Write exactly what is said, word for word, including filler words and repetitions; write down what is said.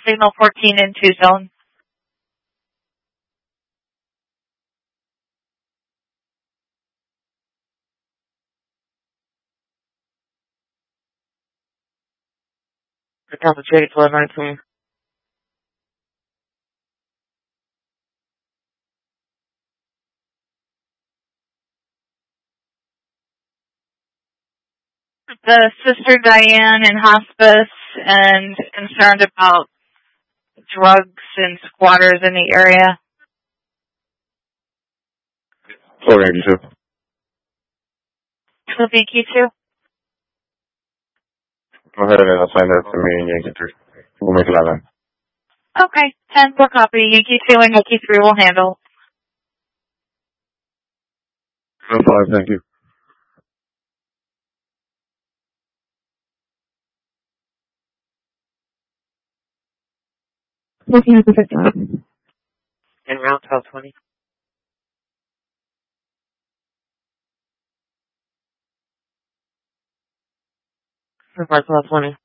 signal fourteen in two zone. Delta J twelve nineteen. The Sister Diane in hospice and concerned about drugs and squatters in the area. four eighty-two. So thank you too. Go ahead and assign that to me and Yankee three. We'll make eleven. Okay, ten for copy. Yankee two and Yankee three will handle. No five, thank you. Looking at the fifteen. En route twelve twenty. Report twelve twenty.